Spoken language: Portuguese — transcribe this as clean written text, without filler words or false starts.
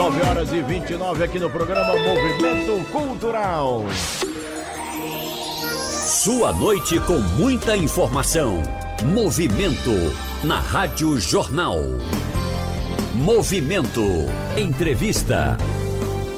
9h29 aqui no programa Movimento Cultural. Sua noite com muita informação. Movimento na Rádio Jornal. Movimento. Entrevista.